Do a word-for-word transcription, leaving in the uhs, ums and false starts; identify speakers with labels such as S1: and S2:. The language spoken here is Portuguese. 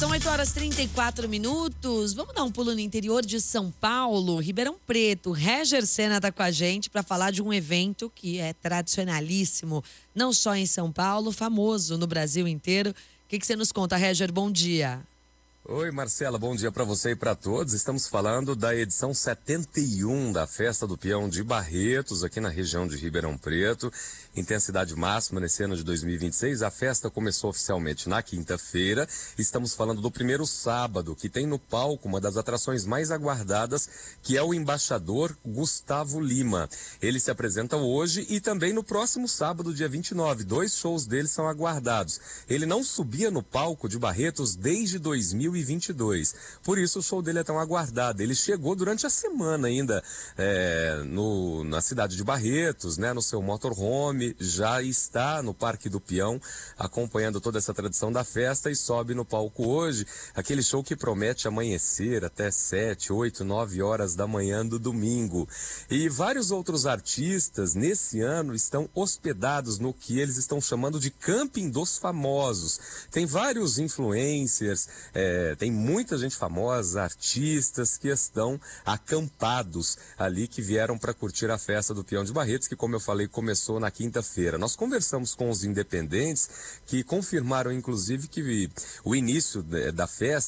S1: São oito horas e trinta e quatro minutos. Vamos dar um pulo no interior de São Paulo, Ribeirão Preto. Reger Sena está com a gente para falar de um evento que é tradicionalíssimo, não só em São Paulo, famoso no Brasil inteiro. O que, que você nos conta, Reger? Bom dia.
S2: Oi, Marcela, bom dia para você e para todos. Estamos falando da edição setenta e um da Festa do Peão de Barretos, aqui na região de Ribeirão Preto. Intensidade máxima nesse ano de dois mil e vinte e seis. A festa começou oficialmente na quinta-feira. Estamos falando do primeiro sábado, que tem no palco uma das atrações mais aguardadas, que é o embaixador Gustavo Lima. Ele se apresenta hoje e também no próximo sábado, dia vinte e nove. Dois shows dele são aguardados. Ele não subia no palco de Barretos desde dois mil e vinte e dois. Por isso o show dele é tão aguardado. Ele chegou durante a semana ainda é, no, na cidade de Barretos, né, no seu motorhome, já está no Parque do Peão, acompanhando toda essa tradição da festa e sobe no palco hoje, aquele show que promete amanhecer até sete, oito, nove horas da manhã do domingo. E vários outros artistas nesse ano estão hospedados no que eles estão chamando de Camping dos Famosos. Tem vários influencers, é, tem muita gente famosa, artistas que estão acampados ali, que vieram para curtir a Festa do Peão de Barretos, que, como eu falei, começou na quinta-feira. Nós conversamos com os independentes, que confirmaram, inclusive, que o início da festa